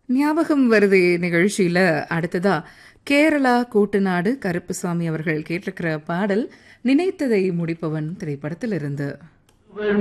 ஞாபகம் வருது நிகழ்ச்சியில அடுத்ததா கேரளா கூட்டுநாடு கருப்புசாமி அவர்கள் கேட்டிருக்கிற பாடல் நினைத்ததை முடிப்பவன் திரைப்படத்திலிருந்து.